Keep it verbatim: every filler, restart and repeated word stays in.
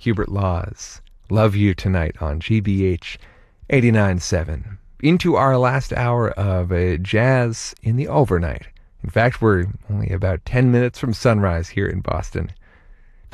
Hubert Laws. Love You Tonight on G B H eighty-nine point seven. Into our last hour of uh, jazz in the overnight. In fact, we're only about ten minutes from sunrise here in Boston.